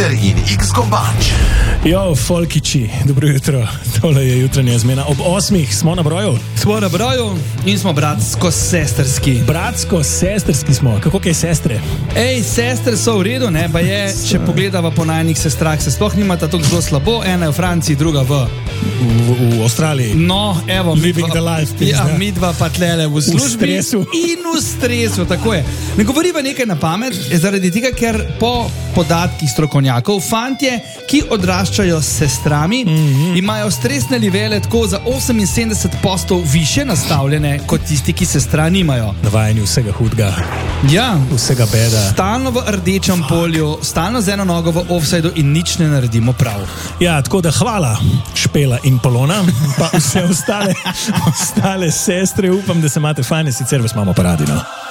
Peter in X-Gombač. Jo, folkiči, dobro jutro. Tole je jutranja zmena. Ob 8 smo na broju. Smo na broju in smo bratsko-sestrski. Bratsko-sestrski smo. Kako kaj sestre? Ej, sestre so v redu, ne? Pa je, če pogledava po najnih sestrah, se sploh nimata tako zelo slabo. Ena je v Franciji, druga v Avstraliji. No, evo, Living the life. Ja, midva pa tlele v službi. V stresu. In v stresu, tako je. Ne govoriva nekaj na pamet, zaradi tega, ker po podatkih strokovnjakov, fantje, ki odraščajo s sestrami, imajo stresne nivele tako za 78% više nastavljene, kot tisti, ki sestra nimajo. Navajeni vsega hudega. Ja. Vsega beda. Stalno v rdečem polju, stalno z eno nogo v offsideu in nič ne naredimo prav. Ja, tako da hvala Špela in Polona, pa vse ostale sestre, upam, da se imate fajne, sicer vas imamo pa radi, no.